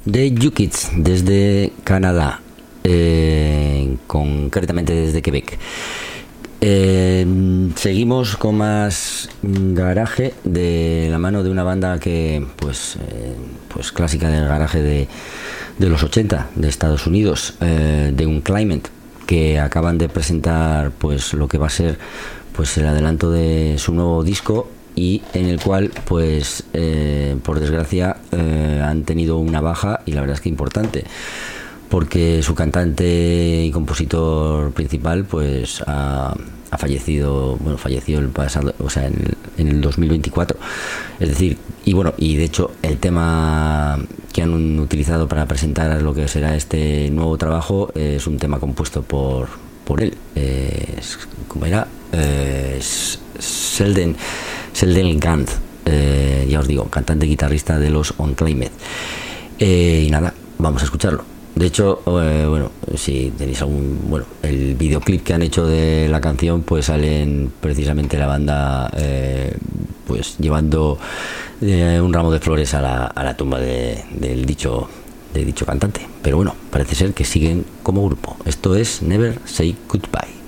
de U-Kids desde Canadá, concretamente desde Quebec. Seguimos con más garaje de la mano de una banda que pues clásica del garaje de los 80 de Estados Unidos, de Unclimate, que acaban de presentar pues lo que va a ser pues el adelanto de su nuevo disco, y en el cual pues por desgracia han tenido una baja, y la verdad es que importante, porque su cantante y compositor principal pues ha fallecido, falleció el pasado, o sea, en el 2024. Es decir, y de hecho el tema que han utilizado para presentar lo que será este nuevo trabajo es un tema compuesto por él. ¿Cómo era? Sheldon Gant, ya os digo, cantante y guitarrista de los Unclimate. Y nada, vamos a escucharlo. De hecho, si tenéis el videoclip que han hecho de la canción, pues salen precisamente la banda pues llevando un ramo de flores a la tumba de dicho cantante. Pero bueno, parece ser que siguen como grupo. Esto es Never Say Goodbye.